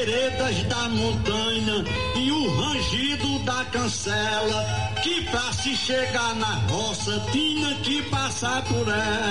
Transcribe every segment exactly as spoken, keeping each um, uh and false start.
veredas da montanha e o rangido da cancela, que pra se chegar na roça tinha que passar por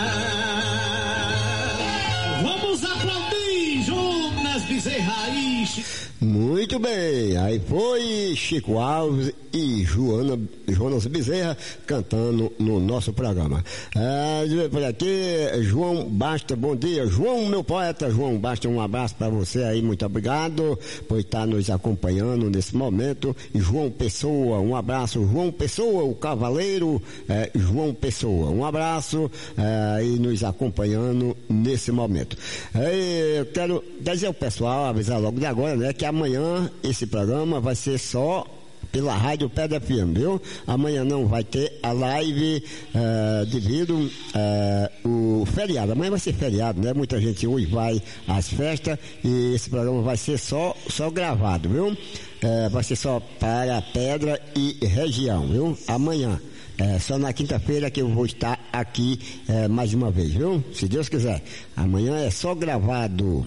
ela. Vamos aplaudir Jonas Bezerra aí. Muito bem, aí foi Chico Alves e Joana, Jonas Bezerra cantando no nosso programa. É, por aqui, João Basta, bom dia. João, meu poeta, João Basta, um abraço para você aí, muito obrigado por estar nos acompanhando nesse momento. João Pessoa, um abraço. João Pessoa, o cavaleiro, é, João Pessoa, um abraço é, e nos acompanhando nesse momento. É, eu quero dizer ao pessoal, avisar logo de agora, né, que amanhã esse programa vai ser só pela Rádio Pedra F M, viu? Amanhã não vai ter a live uh, devido uh, o feriado. Amanhã vai ser feriado, né? Muita gente hoje vai às festas e esse programa vai ser só, só gravado, viu? Uh, vai ser só para Pedra e região, viu? Amanhã. É, só na quinta-feira que eu vou estar aqui é, mais uma vez, viu? Se Deus quiser. Amanhã é só gravado.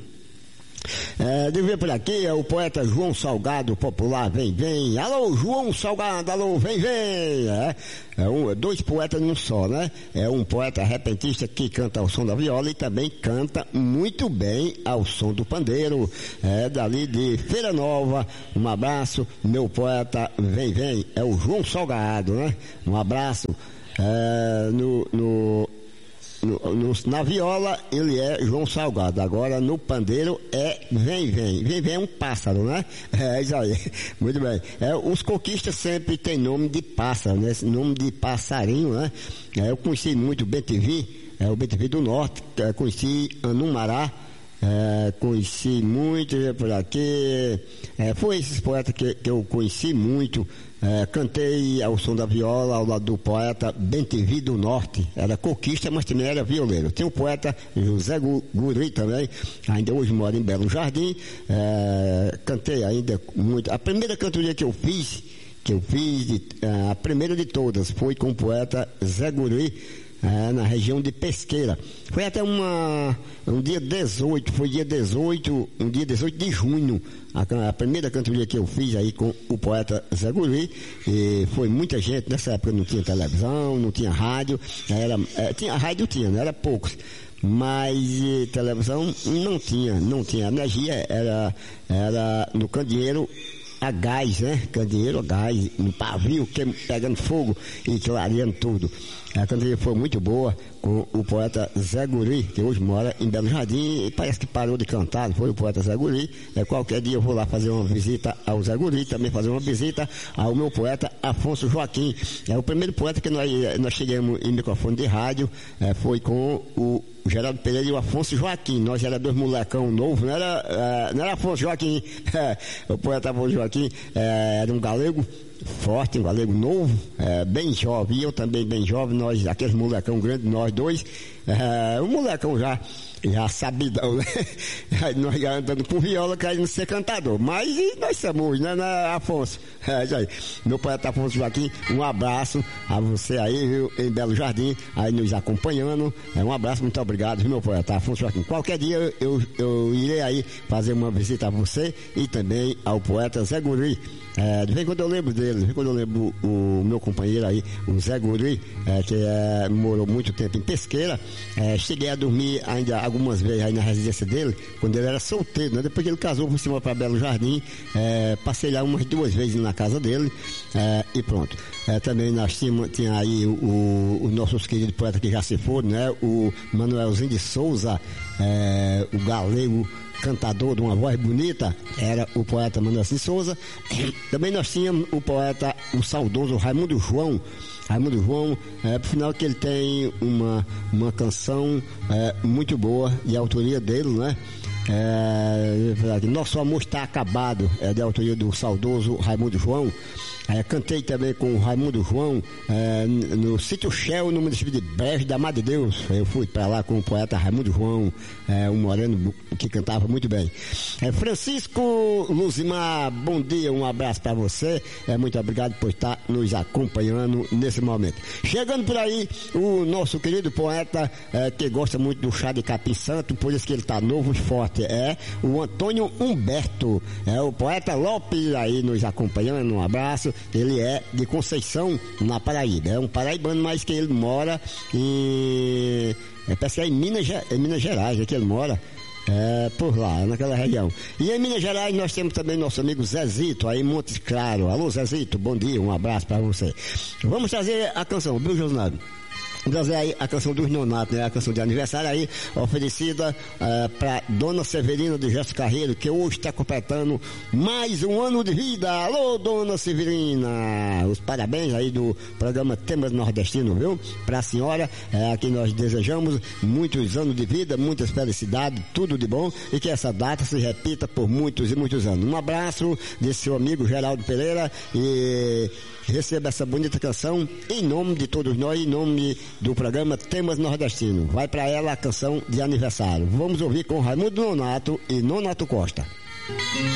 É, de ver por aqui é o poeta João Salgado, popular, vem, vem. Alô, João Salgado, alô, vem, vem. É, é um, dois poetas num só, né? É um poeta repentista que canta ao som da viola e também canta muito bem ao som do pandeiro. É dali de Feira Nova. Um abraço, meu poeta, vem, vem. É o João Salgado, né? Um abraço. É, no, no No, no, na viola ele é João Salgado, agora no pandeiro é Vem Vem. Vem Vem é um pássaro, né? É isso aí, muito bem. É, os coquistas sempre tem nome de pássaro, né? Esse nome de passarinho, né? É, eu conheci muito o B T V, é, o B T V do Norte, é, conheci Anumará, é, conheci muito por aqui, é, foi esses poetas que, que eu conheci muito. É, cantei ao som da viola ao lado do poeta B T V do Norte, era coquista, mas também era violeiro. Tem o poeta José Guri também, ainda hoje mora em Belo Jardim. É, cantei ainda muito. A primeira cantoria que eu fiz, que eu fiz, de, a primeira de todas, foi com o poeta Zé Guri. É, na região de Pesqueira. Foi até uma, um dia dezoito, foi dia dezoito, um dia dezoito de junho, a, a primeira cantoria que eu fiz aí com o poeta Zé Guri, e foi muita gente, nessa época não tinha televisão, não tinha rádio, era, é, tinha, rádio tinha, né? Era poucos. Mas e, televisão não tinha, não tinha energia, era, era no candeeiro a gás, né? Candeeiro a gás, no pavio, que, pegando fogo e clareando tudo. A cantoria foi muito boa com o poeta Zé Guri, que hoje mora em Belo Jardim e parece que parou de cantar, foi o poeta Zé Guri. É, qualquer dia eu vou lá fazer uma visita ao Zé Guri, também fazer uma visita ao meu poeta Afonso Joaquim. É o primeiro poeta que nós, nós chegamos em microfone de rádio, é, foi com o Geraldo Pereira e o Afonso Joaquim. Nós era dois molecão novos, não era, uh, não era Afonso Joaquim, o poeta Afonso Joaquim uh, era um galego forte, um galego novo, uh, bem jovem, e eu também bem jovem, nós, aqueles molecão grandes, nós dois, uh, um molecão já, já sabidão, né? Nós já andando com viola, querendo ser cantador, mas nós somos, né, né Afonso? É isso aí. Meu poeta Afonso Joaquim, um abraço a você aí, viu, em Belo Jardim, aí nos acompanhando, é, um abraço, muito obrigado, viu, meu poeta Afonso Joaquim. Qualquer dia eu, eu irei aí fazer uma visita a você e também ao poeta Zé Guri. É, de vez em quando eu lembro dele, de vez em quando eu lembro o, o meu companheiro aí, o Zé Guri, é, que é, morou muito tempo em Pesqueira. É, cheguei a dormir ainda algumas vezes aí na residência dele, quando ele era solteiro, né? Depois que ele casou, fui cima para Belo Jardim, é, passei lá umas duas vezes na casa dele, é, e pronto. É, também nós tínhamos, tinha aí o, o nossos queridos poetas que já se foram, né? O Manuelzinho de Souza, é, o galego, cantador de uma voz bonita, era o poeta Manuelzinho de Souza. Também nós tínhamos o poeta, o saudoso Raimundo João. Raimundo João, é, por final que ele tem uma, uma canção é, muito boa, de autoria dele, né? É, Nosso Amor Está Acabado, é de autoria do saudoso Raimundo João. É, cantei também com o Raimundo João é, no Sítio Shell, no município de Brejo da Madre Deus. Eu fui para lá com o poeta Raimundo João, é, um moreno que cantava muito bem. É, Francisco Luzimar, bom dia, um abraço para você. É, muito obrigado por estar nos acompanhando nesse momento. Chegando por aí, o nosso querido poeta é, que gosta muito do chá de capim santo, por isso que ele está novo e forte. Norte, é o Antônio Humberto, é o poeta Lopes aí nos acompanhando, um abraço. Ele é de Conceição, na Paraíba, é um paraibano, mas que ele mora em, é, parece que é em Minas, em Minas Gerais, é que ele mora. É, por lá, naquela região. E em Minas Gerais nós temos também nosso amigo Zezito, aí em Montes Claros. Alô, Zezito, bom dia, um abraço para você. Vamos trazer a canção, viu, Josnado? Vamos trazer aí a canção dos Nonato, né? A canção de aniversário aí, oferecida uh, para Dona Severina de Gesto Carreiro, que hoje está completando mais um ano de vida. Alô, Dona Severina! Os parabéns aí do programa Temas Nordestino, viu? Para a senhora, é, que nós desejamos muitos anos de vida, muitas felicidades, tudo de bom, e que essa data se repita por muitos e muitos anos. Um abraço desse seu amigo Geraldo Pereira e receba essa bonita canção em nome de todos nós, em nome do programa Temas Nordestino. Vai para ela a canção de aniversário. Vamos ouvir com Raimundo Nonato e Nonato Costa.